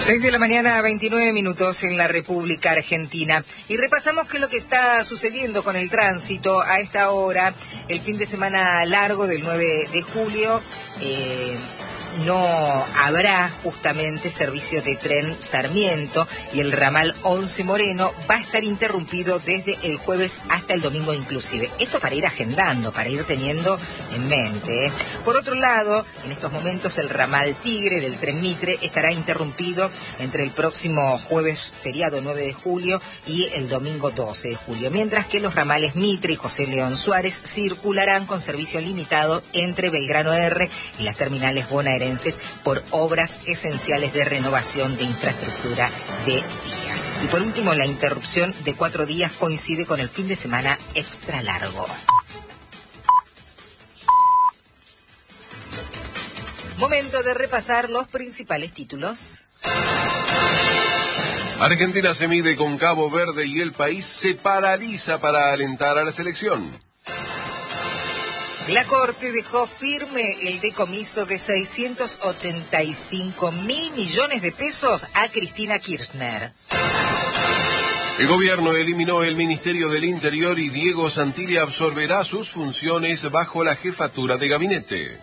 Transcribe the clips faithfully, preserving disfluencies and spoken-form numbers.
seis de la mañana, veintinueve minutos en la República Argentina. Y repasamos qué es lo que está sucediendo con el tránsito a esta hora. El fin de semana largo del nueve de julio eh, no habrá justamente servicio de tren Sarmiento y el ramal once Moreno va a estar interrumpido desde el jueves hasta el domingo inclusive. Esto para ir agendando, para ir teniendo en mente, ¿eh? Por otro lado, en estos momentos el ramal Tigre del tren Mitre estará interrumpido entre el próximo jueves feriado nueve de julio y el domingo doce de julio, mientras que los ramales Mitre y José León Suárez circularán con servicio limitado entre Belgrano R y las terminales bonaerenses por obras esenciales de renovación de infraestructura de vías. Y por último, la interrupción de cuatro días coincide con el fin de semana extra largo. Momento de repasar los principales títulos. Argentina se mide con Cabo Verde y el país se paraliza para alentar a la selección. La Corte dejó firme el decomiso de seiscientos ochenta y cinco mil millones de pesos a Cristina Kirchner. El gobierno eliminó el Ministerio del Interior y Diego Santilli absorberá sus funciones bajo la jefatura de gabinete.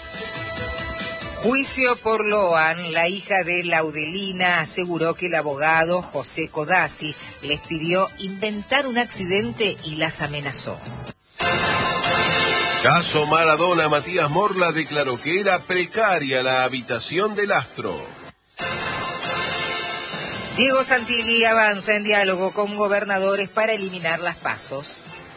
Juicio por Loan. La hija de Laudelina aseguró que el abogado José Codazzi les pidió inventar un accidente y las amenazó. Caso Maradona. Matías Morla declaró que era precaria la habitación del astro. Diego Santilli avanza en diálogo con gobernadores para eliminar las pasos.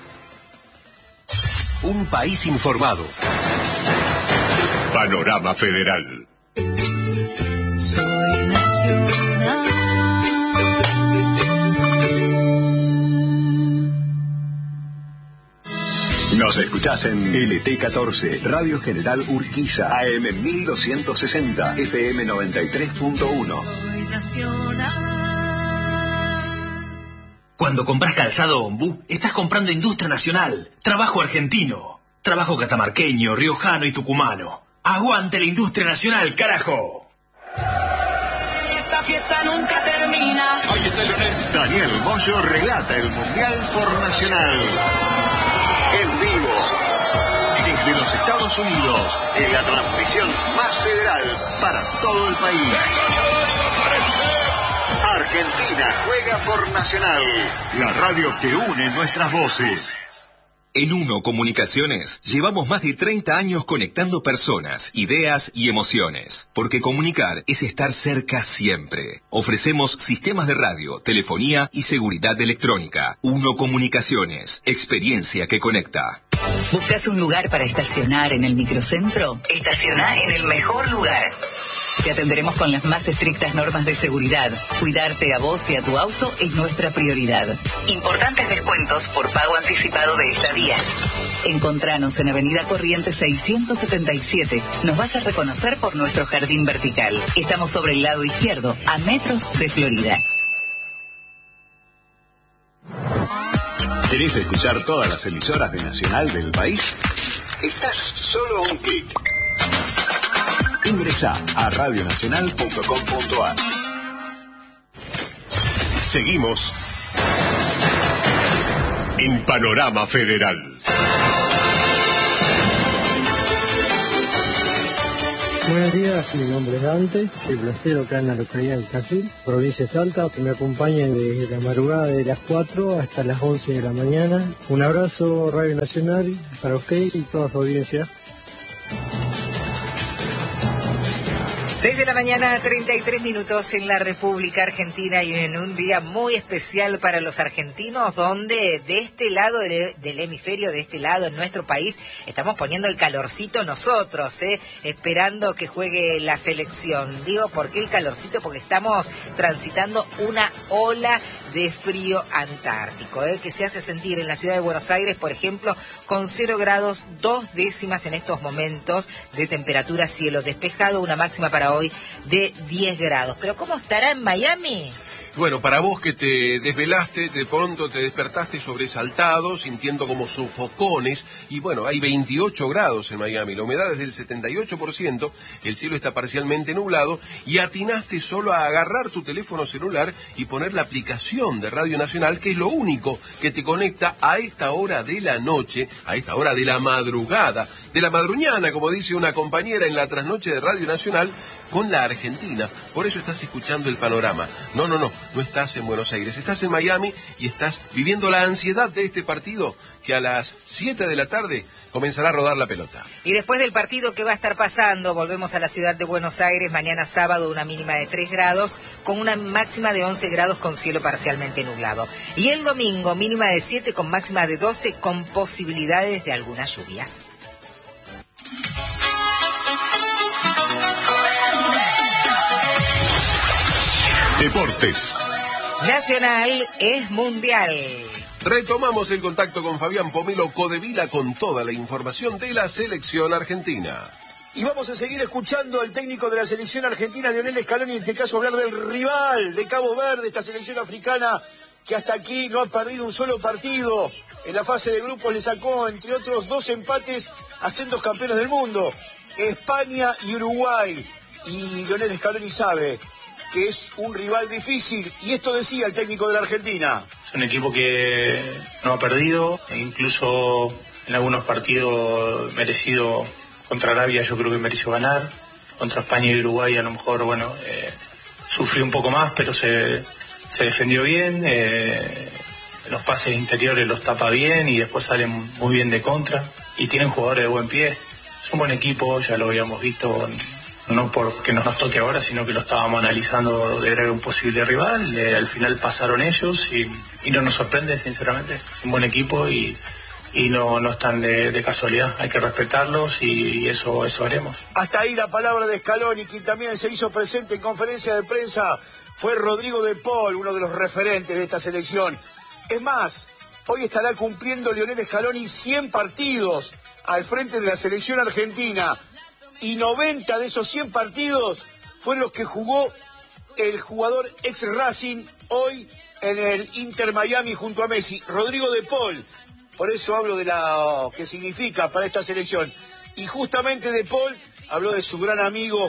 Un país informado. Panorama Federal. Soy nacional. Nos escuchás en L T catorce, Radio General Urquiza, A M mil doscientos sesenta, F M noventa y tres punto uno. Soy nacional. Cuando compras calzado Ombú, estás comprando industria nacional, trabajo argentino, trabajo catamarqueño, riojano y tucumano. ¡Aguante la industria nacional, carajo! Esta fiesta nunca termina. Daniel Moyo relata el Mundial por Nacional. En vivo, desde los Estados Unidos, en la transmisión más federal para todo el país. Argentina juega por Nacional, la radio que une nuestras voces. En Uno Comunicaciones llevamos más de treinta años conectando personas, ideas y emociones, porque comunicar es estar cerca siempre. Ofrecemos sistemas de radio, telefonía y seguridad electrónica. Uno Comunicaciones, experiencia que conecta. ¿Buscas un lugar para estacionar en el microcentro? Estaciona en el mejor lugar. Te atenderemos con las más estrictas normas de seguridad. Cuidarte a vos y a tu auto es nuestra prioridad. Importantes descuentos por pago anticipado de estadías. Encontranos en Avenida Corrientes seiscientos setenta y siete. Nos vas a reconocer por nuestro jardín vertical. Estamos sobre el lado izquierdo, a metros de Florida. ¿Querés escuchar todas las emisoras de Nacional del país? Estás solo a un clic. Ingresá a radionacional punto com punto a r. Seguimos en Panorama Federal. Buenos días, mi nombre es Dante, el placero acá en la localidad del Tafil, provincia de Salta, que me acompañen desde la madrugada de las cuatro hasta las once de la mañana. Un abrazo, Radio Nacional, para usted y toda su audiencia. seis de la mañana, treinta y tres minutos en la República Argentina y en un día muy especial para los argentinos, donde de este lado del, del hemisferio, de este lado en nuestro país, estamos poniendo el calorcito nosotros, ¿eh? Esperando que juegue la selección. Digo, ¿por qué el calorcito? Porque estamos transitando una ola de frío antártico, ¿eh? Que se hace sentir en la ciudad de Buenos Aires, por ejemplo, con cero grados, dos décimas en estos momentos de temperatura, cielo despejado, una máxima para hoy de diez grados. Pero ¿cómo estará en Miami? Bueno, para vos que te desvelaste, de pronto te despertaste sobresaltado, sintiendo como sofocones, y bueno, hay veintiocho grados en Miami, la humedad es del setenta y ocho por ciento, el cielo está parcialmente nublado, y atinaste solo a agarrar tu teléfono celular y poner la aplicación de Radio Nacional, que es lo único que te conecta a esta hora de la noche, a esta hora de la madrugada, de la madruñana, como dice una compañera en la trasnoche de Radio Nacional, con la Argentina. Por eso estás escuchando el panorama. No, no, no, no estás en Buenos Aires, estás en Miami y estás viviendo la ansiedad de este partido que a las siete de la tarde comenzará a rodar la pelota. Y después del partido que va a estar pasando, volvemos a la ciudad de Buenos Aires, mañana sábado una mínima de tres grados, con una máxima de once grados con cielo parcialmente nublado. Y el domingo mínima de siete con máxima de doce con posibilidades de algunas lluvias. Deportes. Nacional es mundial. Retomamos el contacto con Fabián Pomelo Codevila con toda la información de la selección argentina. Y vamos a seguir escuchando al técnico de la selección argentina, Lionel Scaloni, en este caso hablar del rival de Cabo Verde, esta selección africana que hasta aquí no ha perdido un solo partido. En la fase de grupos le sacó, entre otros, dos empates a sendos campeones del mundo, España y Uruguay. Y Lionel Scaloni sabe que es un rival difícil, y esto decía el técnico de la Argentina. Es un equipo que no ha perdido, e incluso en algunos partidos merecido. Contra Arabia yo creo que mereció ganar, contra España y Uruguay a lo mejor, bueno, eh, sufrió un poco más, pero se, se defendió bien, eh, los pases interiores los tapa bien y después salen muy bien de contra, y tienen jugadores de buen pie. Es un buen equipo, ya lo habíamos visto, no porque nos, nos toque ahora, sino que lo estábamos analizando de era un posible rival. Eh, al final pasaron ellos y, y no nos sorprende, sinceramente. Es un buen equipo y, y no, no están de, de casualidad. Hay que respetarlos y, y eso, eso haremos. Hasta ahí la palabra de Scaloni. Quien también se hizo presente en conferencia de prensa fue Rodrigo de Paul, uno de los referentes de esta selección. Es más, hoy estará cumpliendo Lionel Scaloni cien partidos al frente de la selección argentina. Y noventa de esos cien partidos fueron los que jugó el jugador ex Racing, hoy en el Inter Miami junto a Messi, Rodrigo de Paul. Por eso hablo de lo que significa para esta selección. Y justamente de Paul habló de su gran amigo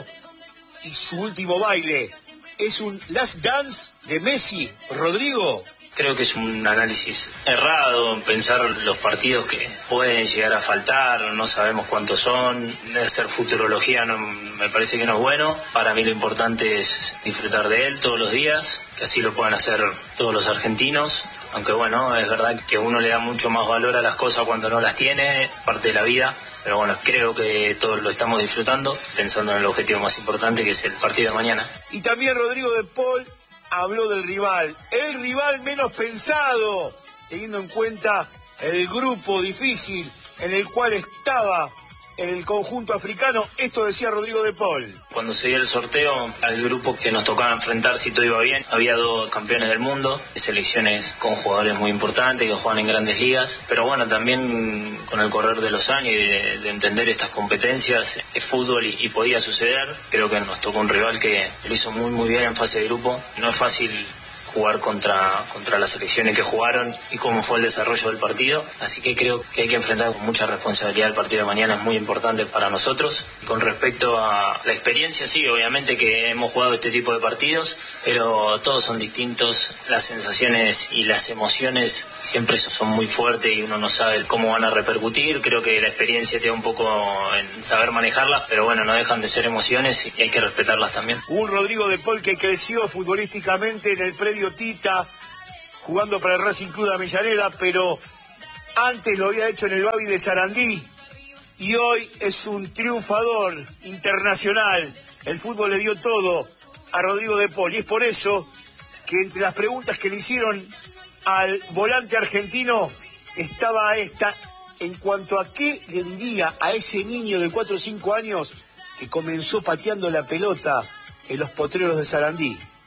y su último baile. ¿Es un last dance de Messi, Rodrigo? Creo que es un análisis errado pensar los partidos que pueden llegar a faltar, no sabemos cuántos son, de hacer futurología no, me parece que no es bueno. Para mí lo importante es disfrutar de él todos los días, que así lo puedan hacer todos los argentinos, aunque bueno, es verdad que uno le da mucho más valor a las cosas cuando no las tiene, parte de la vida, pero bueno, creo que todos lo estamos disfrutando, pensando en el objetivo más importante que es el partido de mañana. Y también Rodrigo de Paul habló del rival, el rival menos pensado, teniendo en cuenta el grupo difícil en el cual estaba el conjunto africano. Esto decía Rodrigo de Paul. Cuando se dio el sorteo al grupo que nos tocaba enfrentar, si todo iba bien, había dos campeones del mundo, selecciones con jugadores muy importantes que juegan en grandes ligas, pero bueno, también con el correr de los años y de, de entender estas competencias, es fútbol y, y podía suceder. Creo que nos tocó un rival que lo hizo muy muy bien en fase de grupo. No es fácil jugar contra, contra las selecciones que jugaron y cómo fue el desarrollo del partido, así que creo que hay que enfrentar con mucha responsabilidad el partido de mañana, es muy importante para nosotros. Con respecto a la experiencia, sí, obviamente que hemos jugado este tipo de partidos, pero todos son distintos, las sensaciones y las emociones siempre son muy fuertes y uno no sabe cómo van a repercutir. Creo que la experiencia te da un poco en saber manejarlas, pero bueno, no dejan de ser emociones y hay que respetarlas también. Un Rodrigo de Paul que creció futbolísticamente en el predio Tita, jugando para el Racing Club de Avellaneda, pero antes lo había hecho en el Babi de Sarandí y hoy es un triunfador internacional. El fútbol le dio todo a Rodrigo de Paul y es por eso que entre las preguntas que le hicieron al volante argentino estaba esta, en cuanto a qué le diría a ese niño de cuatro o cinco años que comenzó pateando la pelota en los potreros de Sarandí.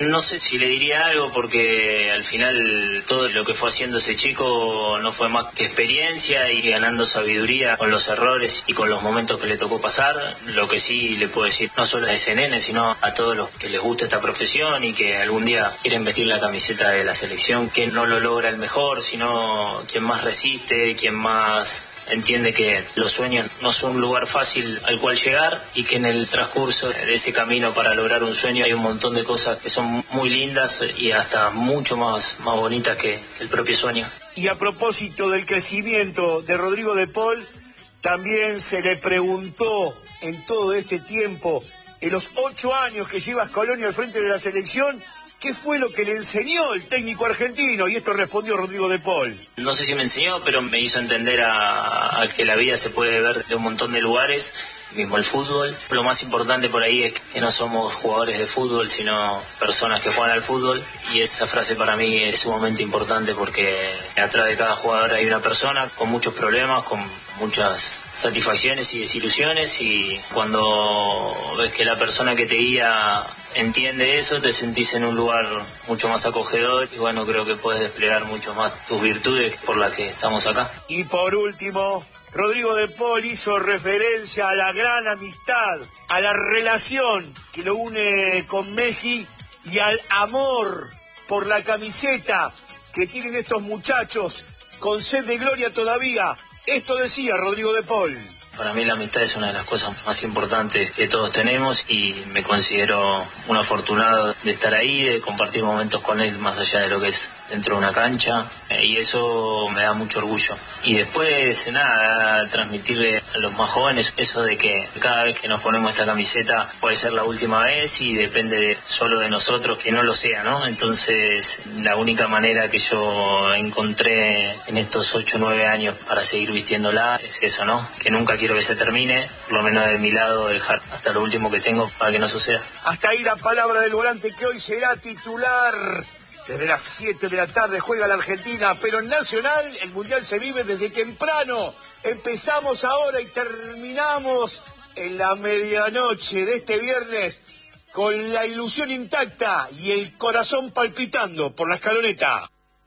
No sé si le diría algo porque al final todo lo que fue haciendo ese chico no fue más que experiencia y ganando sabiduría con los errores y con los momentos que le tocó pasar. Lo que sí le puedo decir, no solo a ese nene, sino a todos los que les gusta esta profesión y que algún día quieren vestir la camiseta de la selección, que no lo logra el mejor, sino quien más resiste, quien más entiende que los sueños no son un lugar fácil al cual llegar y que en el transcurso de ese camino para lograr un sueño hay un montón de cosas que son muy lindas y hasta mucho más, más bonitas que el propio sueño. Y a propósito del crecimiento de Rodrigo de Paul, también se le preguntó en todo este tiempo, en los ocho años que lleva Scaloni al frente de la selección, ¿qué fue lo que le enseñó el técnico argentino? Y esto respondió Rodrigo de Paul. No sé si me enseñó, pero me hizo entender a, a que la vida se puede ver de un montón de lugares, mismo el fútbol. Lo más importante por ahí es que no somos jugadores de fútbol, sino personas que juegan al fútbol. Y esa frase para mí es sumamente importante porque atrás de cada jugador hay una persona con muchos problemas, con muchas satisfacciones y desilusiones, y cuando ves que la persona que te guía entiende eso, te sentís en un lugar mucho más acogedor y bueno, creo que puedes desplegar mucho más tus virtudes por las que estamos acá. Y por último, Rodrigo de Paul hizo referencia a la gran amistad, a la relación que lo une con Messi y al amor por la camiseta que tienen estos muchachos con sed de gloria todavía. Esto decía Rodrigo de Paul. Para mí la amistad es una de las cosas más importantes que todos tenemos y me considero un afortunado de estar ahí, de compartir momentos con él más allá de lo que es dentro de una cancha, y eso me da mucho orgullo. Y después, nada, transmitirle a los más jóvenes eso de que cada vez que nos ponemos esta camiseta puede ser la última vez y depende de, solo de nosotros que no lo sea, ¿no? Entonces, la única manera que yo encontré en estos ocho o nueve años para seguir vistiéndola es eso, ¿no? Que nunca quiero que se termine, por lo menos de mi lado, dejar hasta lo último que tengo para que no suceda. Hasta ahí la palabra del volante que hoy será titular. Desde las siete de la tarde juega la Argentina, pero en Nacional el Mundial se vive desde temprano. Empezamos ahora y terminamos en la medianoche de este viernes con la ilusión intacta y el corazón palpitando por la escaloneta.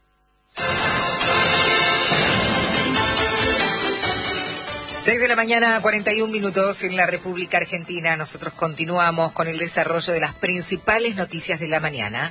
seis de la mañana, cuarenta y un minutos en la República Argentina. Nosotros continuamos con el desarrollo de las principales noticias de la mañana.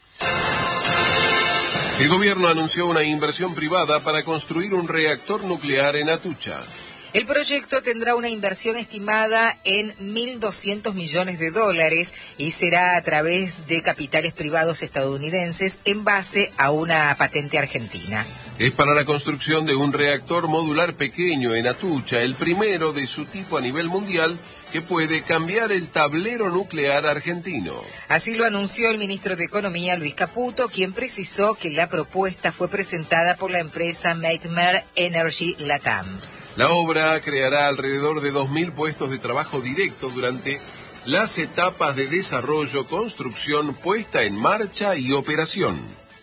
El gobierno anunció una inversión privada para construir un reactor nuclear en Atucha. El proyecto tendrá una inversión estimada en mil doscientos millones de dólares y será a través de capitales privados estadounidenses en base a una patente argentina. Es para la construcción de un reactor modular pequeño en Atucha, el primero de su tipo a nivel mundial, que puede cambiar el tablero nuclear argentino. Así lo anunció el ministro de Economía, Luis Caputo, quien precisó que la propuesta fue presentada por la empresa Meitmer Energy Latam. La obra creará alrededor de dos mil puestos de trabajo directo durante las etapas de desarrollo, construcción, puesta en marcha y operación.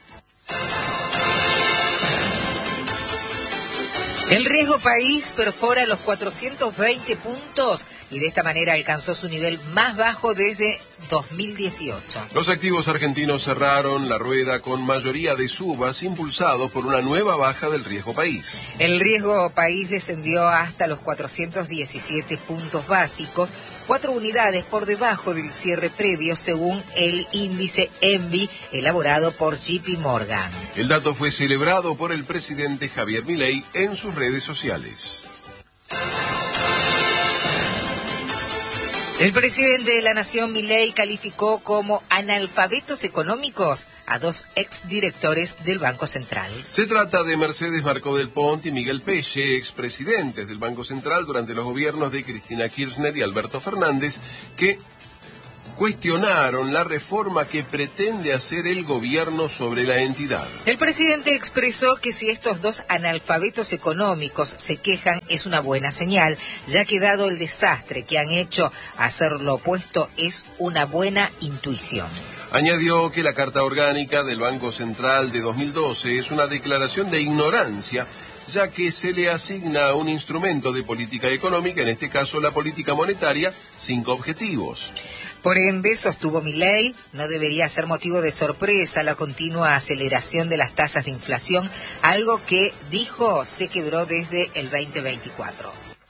El riesgo país perfora los cuatrocientos veinte puntos y de esta manera alcanzó su nivel más bajo desde dos mil dieciocho. Los activos argentinos cerraron la rueda con mayoría de subas impulsados por una nueva baja del riesgo país. El riesgo país descendió hasta los cuatrocientos diecisiete puntos básicos, cuatro unidades por debajo del cierre previo según el índice Envi elaborado por J P Morgan. El dato fue celebrado por el presidente Javier Milei en sus redes sociales. El presidente de la Nación, Milei, calificó como analfabetos económicos a dos exdirectores del Banco Central. Se trata de Mercedes Marcó del Pont y Miguel Pelle, expresidentes del Banco Central durante los gobiernos de Cristina Kirchner y Alberto Fernández, que cuestionaron la reforma que pretende hacer el gobierno sobre la entidad. El presidente expresó que si estos dos analfabetos económicos se quejan es una buena señal, ya que dado el desastre que han hecho, hacer lo opuesto es una buena intuición. Añadió que la Carta Orgánica del Banco Central de dos mil doce es una declaración de ignorancia, ya que se le asigna un instrumento de política económica, en este caso la política monetaria, cinco objetivos. Por ende, sostuvo Milei, no debería ser motivo de sorpresa la continua aceleración de las tasas de inflación, algo que, dijo, se quebró desde el veinte veinticuatro.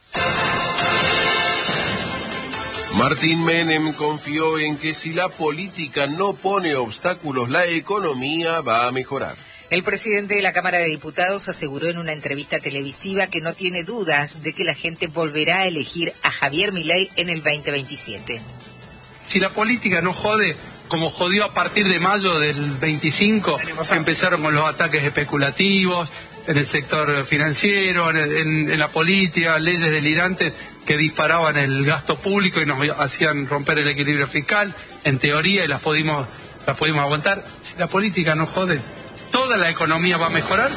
Martín Menem confió en que si la política no pone obstáculos, la economía va a mejorar. El presidente de la Cámara de Diputados aseguró en una entrevista televisiva que no tiene dudas de que la gente volverá a elegir a Javier Milei en el veinte veintisiete. Si la política no jode, como jodió a partir de mayo del veinticinco, empezaron con los ataques especulativos en el sector financiero, en, en, en la política, leyes delirantes que disparaban el gasto público y nos hacían romper el equilibrio fiscal, en teoría, y las pudimos, las pudimos aguantar. Si la política no jode, ¿toda la economía va a mejorar?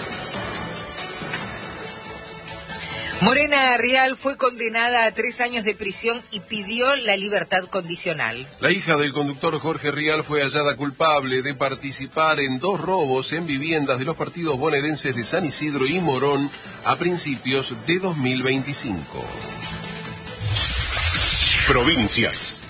Morena Rial fue condenada a tres años de prisión y pidió la libertad condicional. La hija del conductor Jorge Rial fue hallada culpable de participar en dos robos en viviendas de los partidos bonaerenses de San Isidro y Morón a principios de dos mil veinticinco. Provincias.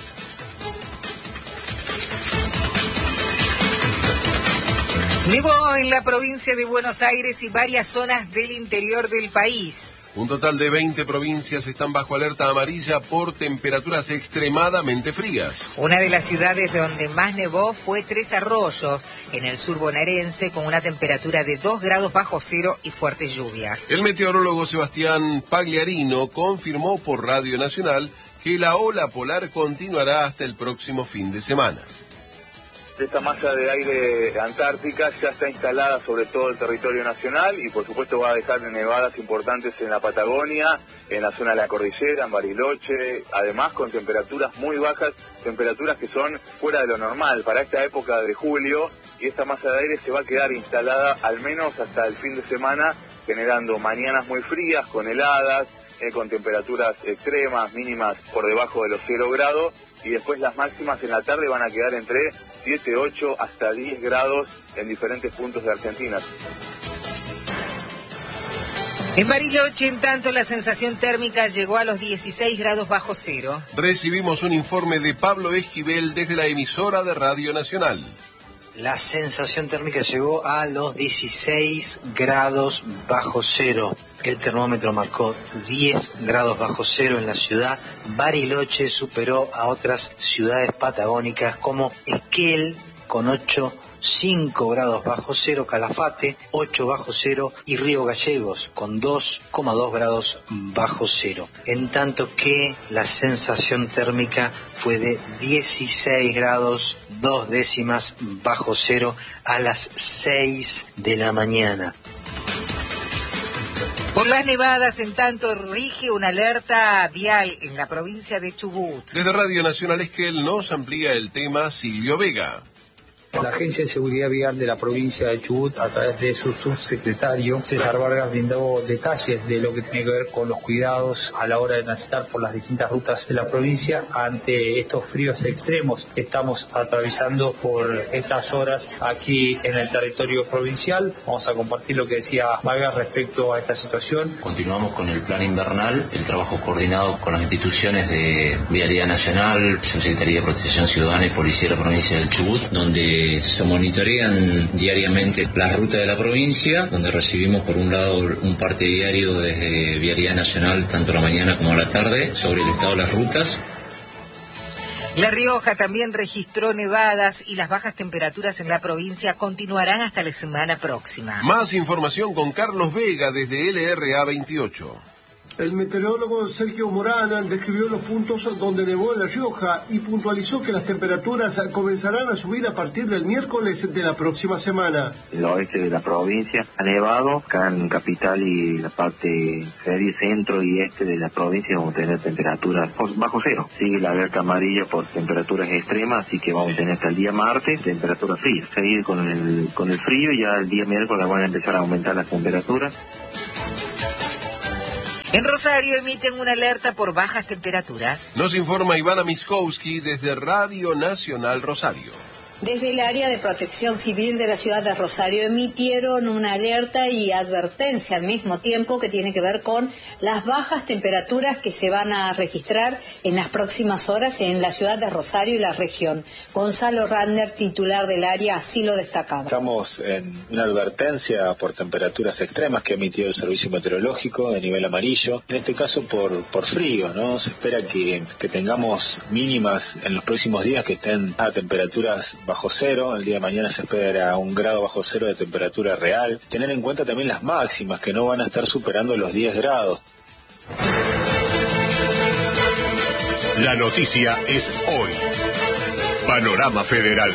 Nevó en la provincia de Buenos Aires y varias zonas del interior del país. Un total de veinte provincias están bajo alerta amarilla por temperaturas extremadamente frías. Una de las ciudades donde más nevó fue Tres Arroyos, en el sur bonaerense, con una temperatura de dos grados bajo cero y fuertes lluvias. El meteorólogo Sebastián Pagliarino confirmó por Radio Nacional que la ola polar continuará hasta el próximo fin de semana. Esta masa de aire antártica ya está instalada sobre todo el territorio nacional y por supuesto va a dejar nevadas importantes en la Patagonia, en la zona de la cordillera, en Bariloche, además con temperaturas muy bajas, temperaturas que son fuera de lo normal para esta época de julio, y esta masa de aire se va a quedar instalada al menos hasta el fin de semana, generando mañanas muy frías, con heladas, eh, con temperaturas extremas, mínimas por debajo de los cero grados, y después las máximas en la tarde van a quedar entre siete, ocho hasta diez grados en diferentes puntos de Argentina. En Bariloche, en tanto, la sensación térmica llegó a los dieciséis grados bajo cero. Recibimos un informe de Pablo Esquivel desde la emisora de Radio Nacional. La sensación térmica llegó a los dieciséis grados bajo cero. El termómetro marcó diez grados bajo cero en la ciudad. Bariloche superó a otras ciudades patagónicas como Esquel con ocho, cinco grados bajo cero, Calafate ocho bajo cero y Río Gallegos con dos coma dos grados bajo cero. En tanto que la sensación térmica fue de dieciséis grados dos décimas bajo cero a las seis de la mañana. Por las nevadas, en tanto, rige una alerta vial en la provincia de Chubut. Desde Radio Nacional Esquel nos amplía el tema Silvio Vega. La Agencia de Seguridad Vial de la provincia de Chubut, a través de su subsecretario César Vargas, brindó detalles de lo que tiene que ver con los cuidados a la hora de transitar por las distintas rutas de la provincia ante estos fríos extremos que estamos atravesando por estas horas aquí en el territorio provincial. Vamos a compartir lo que decía Vargas respecto a esta situación. Continuamos con el plan invernal, el trabajo coordinado con las instituciones de Vialidad Nacional, Subsecretaría de Protección Ciudadana y Policía de la provincia del Chubut, donde se monitorean diariamente las rutas de la provincia, donde recibimos por un lado un parte diario desde Vialidad Nacional, tanto a la mañana como a la tarde, sobre el estado de las rutas. La Rioja también registró nevadas y las bajas temperaturas en la provincia continuarán hasta la semana próxima. Más información con Carlos Vega desde L R A veintiocho. El meteorólogo Sergio Morana describió los puntos donde nevó en La Rioja y puntualizó que las temperaturas comenzarán a subir a partir del miércoles de la próxima semana. El oeste de la provincia ha nevado, acá en Capital y la parte serie centro y este de la provincia vamos a tener temperaturas bajo cero. Sigue la alerta amarilla por temperaturas extremas, así que vamos a tener hasta el día martes temperaturas frías. Seguir con el, con el frío, ya el día miércoles van a empezar a aumentar las temperaturas. En Rosario emiten una alerta por bajas temperaturas. Nos informa Ivana Miskowski desde Radio Nacional Rosario. Desde el área de protección civil de la ciudad de Rosario emitieron una alerta y advertencia al mismo tiempo que tiene que ver con las bajas temperaturas que se van a registrar en las próximas horas en la ciudad de Rosario y la región. Gonzalo Radner, titular del área, así lo destacaba. Estamos en una advertencia por temperaturas extremas que ha emitido el Servicio Meteorológico de nivel amarillo, en este caso por, por frío, ¿no? Se espera que, que tengamos mínimas en los próximos días que estén a temperaturas bajo cero. El día de mañana se espera un grado bajo cero de temperatura real. Tener en cuenta también las máximas, que no van a estar superando los diez grados. La noticia es hoy. Panorama Federal.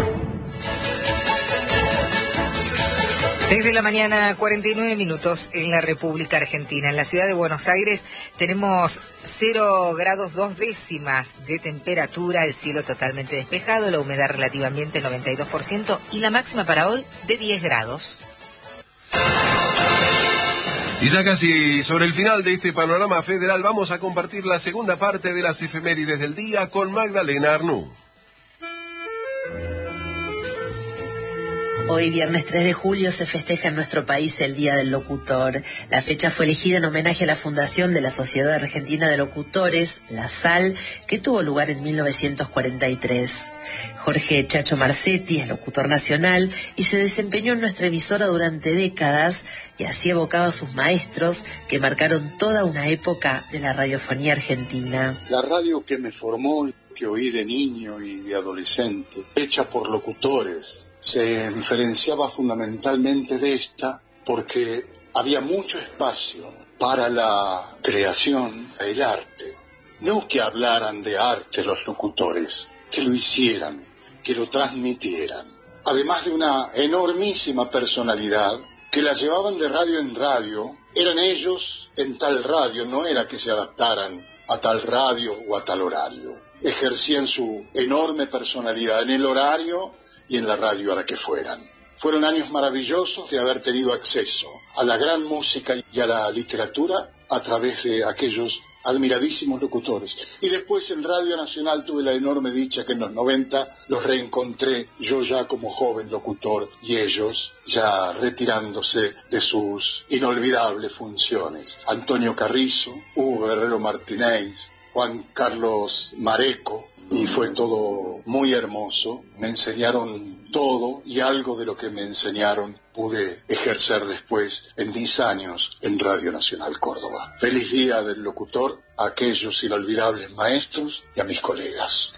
seis de la mañana, cuarenta y nueve minutos en la República Argentina. En la ciudad de Buenos Aires tenemos cero grados dos décimas de temperatura, el cielo totalmente despejado, la humedad relativamente noventa y dos por ciento y la máxima para hoy de diez grados. Y ya casi sobre el final de este panorama federal vamos a compartir la segunda parte de las efemérides del día con Magdalena Arnú. Hoy, viernes tres de julio, se festeja en nuestro país el Día del Locutor. La fecha fue elegida en homenaje a la fundación de la Sociedad Argentina de Locutores, la S A L, que tuvo lugar en mil novecientos cuarenta y tres. Jorge Chacho Marcetti es locutor nacional y se desempeñó en nuestra emisora durante décadas y así evocaba a sus maestros que marcaron toda una época de la radiofonía argentina. La radio que me formó, que oí de niño y de adolescente, hecha por locutores, se diferenciaba fundamentalmente de esta porque había mucho espacio para la creación, el arte. No que hablaran de arte los locutores, que lo hicieran, que lo transmitieran. Además de una enormísima personalidad que la llevaban de radio en radio, eran ellos en tal radio, no era que se adaptaran a tal radio o a tal horario. Ejercían su enorme personalidad en el horario y en la radio a la que fueran. Fueron años maravillosos de haber tenido acceso a la gran música y a la literatura a través de aquellos admiradísimos locutores. Y después en Radio Nacional tuve la enorme dicha que en los noventa los reencontré, yo ya como joven locutor y ellos ya retirándose de sus inolvidables funciones. Antonio Carrizo, Hugo Guerrero Martínez, Juan Carlos Mareco, y fue todo muy hermoso. Me enseñaron todo y algo de lo que me enseñaron pude ejercer después en mis años en Radio Nacional Córdoba. Feliz Día del Locutor a aquellos inolvidables maestros y a mis colegas.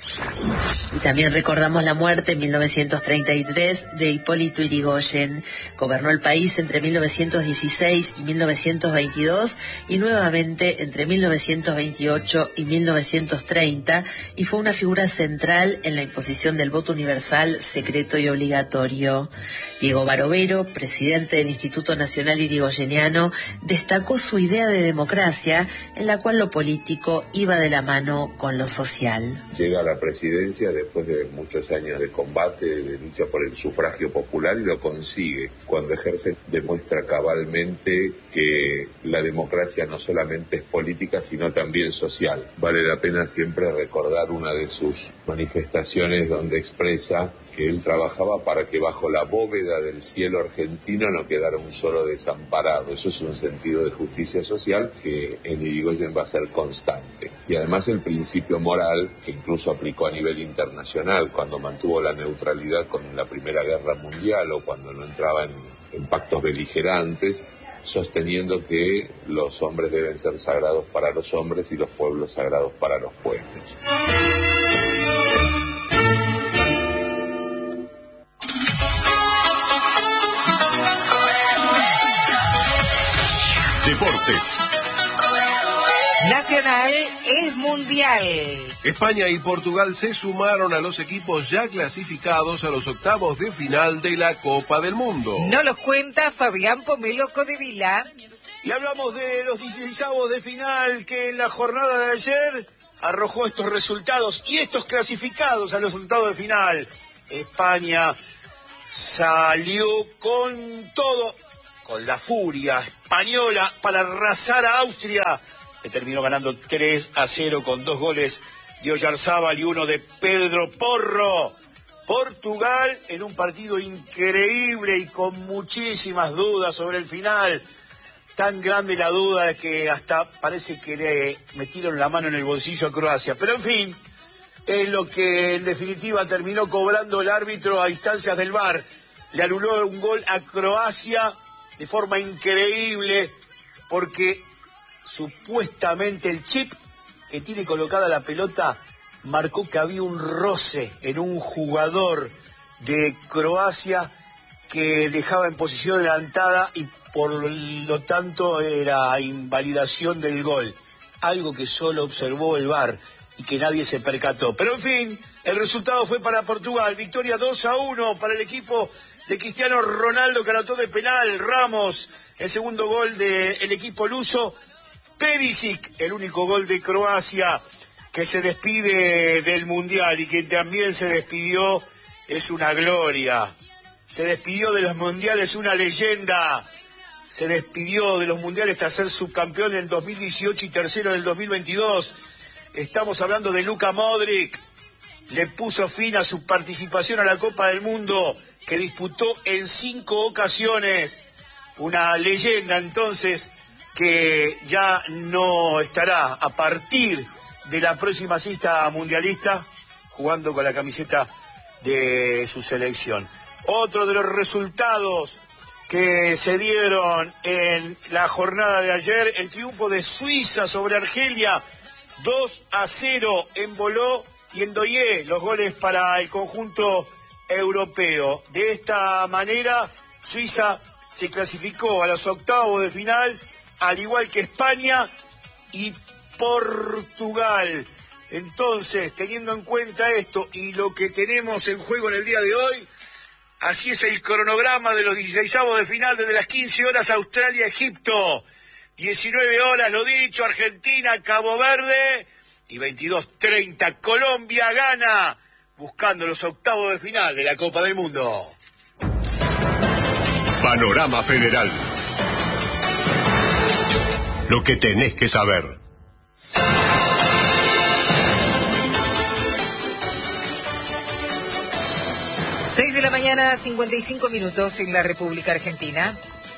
Y también recordamos la muerte en mil novecientos treinta y tres de Hipólito Yrigoyen. Gobernó el país entre mil novecientos dieciséis y mil novecientos veintidós y nuevamente entre mil novecientos veintiocho y mil novecientos treinta y fue una figura central en la imposición del voto universal, secreto y obligatorio. Diego Barovero, presidente del Instituto Nacional Irigoyeniano, destacó su idea de democracia en la cual lo político iba de la mano con lo social. Llega a la presidencia después de muchos años de combate, de lucha por el sufragio popular y lo consigue. Cuando ejerce demuestra cabalmente que la democracia no solamente es política sino también social. Vale la pena siempre recordar una de sus manifestaciones donde expresa que él trabajaba para que bajo la bóveda del cielo argentino no quedara un solo desamparado. Eso es un sentido de justicia social que en Irigoyen va a ser constante. Y además el principio moral que incluso aplicó a nivel internacional cuando mantuvo la neutralidad con la Primera Guerra Mundial o cuando no entraba en, en pactos beligerantes, sosteniendo que los hombres deben ser sagrados para los hombres y los pueblos sagrados para los pueblos. Deportes. Nacional es mundial. España y Portugal se sumaron a los equipos ya clasificados a los octavos de final de la Copa del Mundo. No los cuenta Fabián Pomelo Codevila. Y hablamos de los dieciseisavos de final que en la jornada de ayer arrojó estos resultados y estos clasificados a los octavos de final. España salió con todo, con la furia española para arrasar a Austria. Le terminó ganando tres a cero con dos goles de Oyarzábal y uno de Pedro Porro. Portugal en un partido increíble y con muchísimas dudas sobre el final. Tan grande la duda de que hasta parece que le metieron la mano en el bolsillo a Croacia. Pero en fin, es lo que en definitiva terminó cobrando el árbitro a instancias del V A R. Le anuló un gol a Croacia de forma increíble porque supuestamente el chip que tiene colocada la pelota marcó que había un roce en un jugador de Croacia que dejaba en posición adelantada y por lo tanto era invalidación del gol, algo que solo observó el V A R y que nadie se percató. Pero en fin, el resultado fue para Portugal, victoria dos a uno para el equipo de Cristiano Ronaldo, que anotó de penal, Ramos, el segundo gol del equipo luso, Perisic, el único gol de Croacia, que se despide del Mundial y que también se despidió, es una gloria. Se despidió de los Mundiales una leyenda. Se despidió de los Mundiales tras ser subcampeón en el dos mil dieciocho y tercero en el dos mil veintidós. Estamos hablando de Luka Modric. Le puso fin a su participación a la Copa del Mundo, que disputó en cinco ocasiones. Una leyenda entonces que ya no estará a partir de la próxima cita mundialista jugando con la camiseta de su selección. Otro de los resultados que se dieron en la jornada de ayer, el triunfo de Suiza sobre Argelia, dos a cero en Boló y en Doyé, los goles para el conjunto europeo. De esta manera, Suiza se clasificó a los octavos de final, al igual que España y Portugal. Entonces, teniendo en cuenta esto y lo que tenemos en juego en el día de hoy, así es el cronograma de los dieciseisavos de final desde las quince horas Australia-Egipto, diecinueve horas, lo dicho, Argentina-Cabo Verde y veintidós treinta Colombia-Ghana, buscando los octavos de final de la Copa del Mundo. Panorama Federal. Lo que tenés que saber. seis de la mañana, cincuenta y cinco minutos en la República Argentina.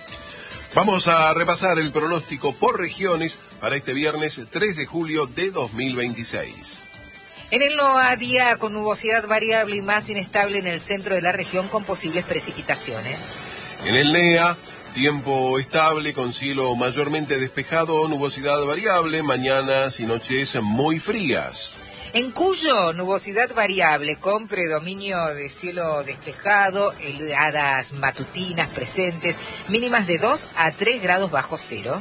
Vamos a repasar el pronóstico por regiones para este viernes tres de julio de dos mil veintiséis. En el NOA, día con nubosidad variable y más inestable en el centro de la región con posibles precipitaciones. En el NEA, tiempo estable con cielo mayormente despejado, nubosidad variable, mañanas y noches muy frías. En Cuyo, nubosidad variable con predominio de cielo despejado, heladas matutinas presentes, mínimas de dos a tres grados bajo cero.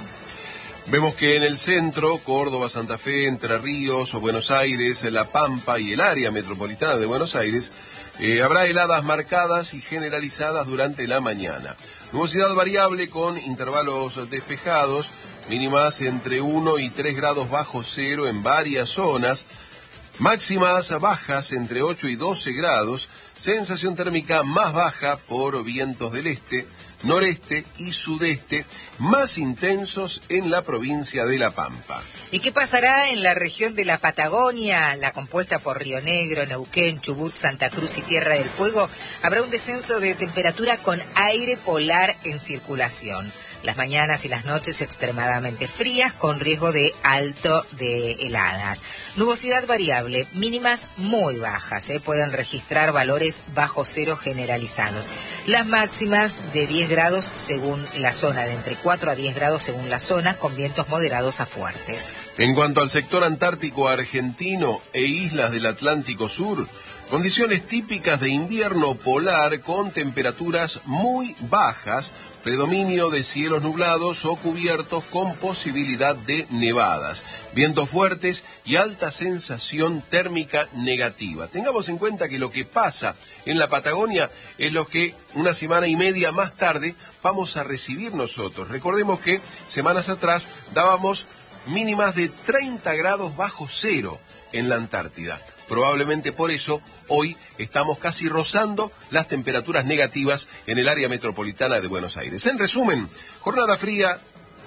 Vemos que en el centro, Córdoba, Santa Fe, Entre Ríos o Buenos Aires, La Pampa y el área metropolitana de Buenos Aires, eh, habrá heladas marcadas y generalizadas durante la mañana. Nubosidad variable con intervalos despejados, mínimas entre uno y tres grados bajo cero en varias zonas. Máximas bajas entre ocho y doce grados, sensación térmica más baja por vientos del este, noreste y sudeste, más intensos en la provincia de La Pampa. ¿Y qué pasará en la región de la Patagonia, la compuesta por Río Negro, Neuquén, Chubut, Santa Cruz y Tierra del Fuego? Habrá un descenso de temperatura con aire polar en circulación. Las mañanas y las noches extremadamente frías con riesgo de alto de heladas. Nubosidad variable, mínimas muy bajas, ¿eh? Pueden registrar valores bajo cero generalizados. Las máximas de diez grados según la zona, de entre cuatro a diez grados según la zona, con vientos moderados a fuertes. En cuanto al sector antártico argentino e islas del Atlántico Sur, condiciones típicas de invierno polar con temperaturas muy bajas, predominio de cielos nublados o cubiertos con posibilidad de nevadas, vientos fuertes y alta sensación térmica negativa. Tengamos en cuenta que lo que pasa en la Patagonia es lo que una semana y media más tarde vamos a recibir nosotros. Recordemos que semanas atrás dábamos mínimas de treinta grados bajo cero en la Antártida. Probablemente por eso hoy estamos casi rozando las temperaturas negativas en el área metropolitana de Buenos Aires. En resumen, jornada fría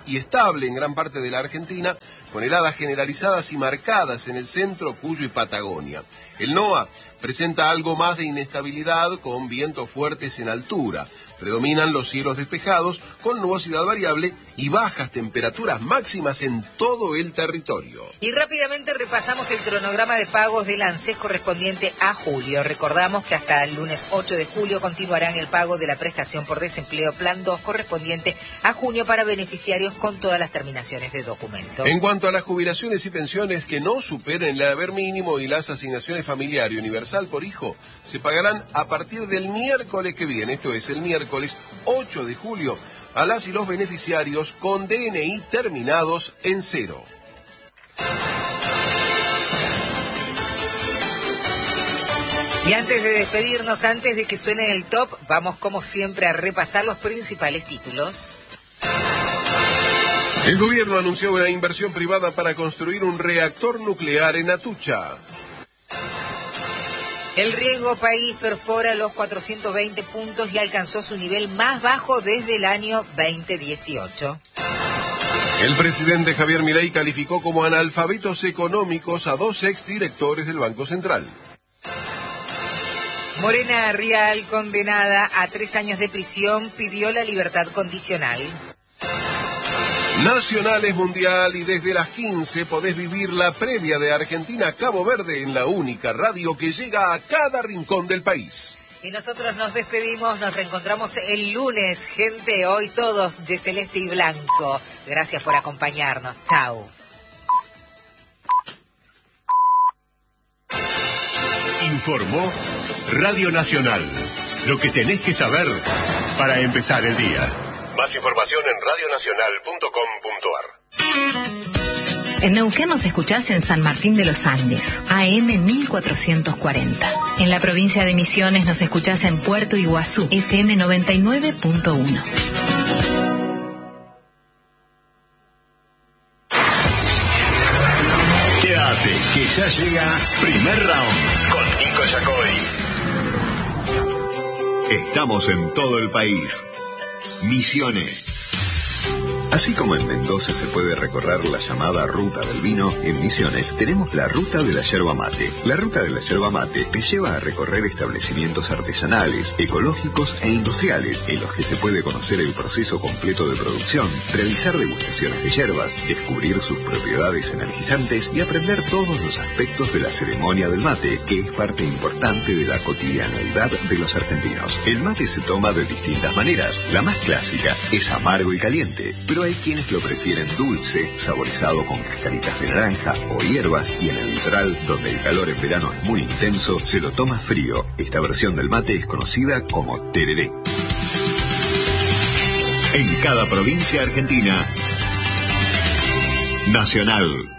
y estable en gran parte de la Argentina, con heladas generalizadas y marcadas en el centro, Cuyo y Patagonia. El NOA presenta algo más de inestabilidad con vientos fuertes en altura. Predominan los cielos despejados con nubosidad variable y bajas temperaturas máximas en todo el territorio. Y rápidamente repasamos el cronograma de pagos del ANSES correspondiente a julio. Recordamos que hasta el lunes ocho de julio continuarán el pago de la prestación por desempleo Plan dos correspondiente a junio para beneficiarios con todas las terminaciones de documento. En cuanto a las jubilaciones y pensiones que no superen el haber mínimo y las asignaciones familiar y universal por hijo, se pagarán a partir del miércoles que viene, esto es el miércoles ocho de julio, a las y los beneficiarios con D N I terminados en cero. Y antes de despedirnos, antes de que suene el top, vamos como siempre a repasar los principales títulos. El gobierno anunció una inversión privada para construir un reactor nuclear en Atucha. El riesgo país perfora los cuatrocientos veinte puntos y alcanzó su nivel más bajo desde el año veinte dieciocho. El presidente Javier Milei calificó como analfabetos económicos a dos exdirectores del Banco Central. Morena Rial, condenada a tres años de prisión, pidió la libertad condicional. Nacional es mundial y desde las quince podés vivir la previa de Argentina-Cabo Verde en la única radio que llega a cada rincón del país. Y nosotros nos despedimos, nos reencontramos el lunes, gente, hoy todos de celeste y blanco. Gracias por acompañarnos, chao. Informó Radio Nacional, lo que tenés que saber para empezar el día. Más información en radio nacional punto com punto a r. En Neuquén nos escuchás en San Martín de los Andes, A M mil cuatrocientos cuarenta. En la provincia de Misiones nos escuchás en Puerto Iguazú, F M noventa y nueve punto uno. Quédate, que ya llega Primer Round con Nico Yacoy. Estamos en todo el país. Misiones. Así como en Mendoza se puede recorrer la llamada Ruta del Vino, en Misiones tenemos la Ruta de la Yerba Mate. La Ruta de la Yerba Mate te lleva a recorrer establecimientos artesanales, ecológicos e industriales, en los que se puede conocer el proceso completo de producción, realizar degustaciones de hierbas, descubrir sus propiedades energizantes y aprender todos los aspectos de la ceremonia del mate, que es parte importante de la cotidianeidad de los argentinos. El mate se toma de distintas maneras. La más clásica es amargo y caliente, pero hay quienes lo prefieren dulce, saborizado con cascaritas de naranja o hierbas, y en el litoral, donde el calor en verano es muy intenso, se lo toma frío. Esta versión del mate es conocida como tereré. En cada provincia argentina, Nacional.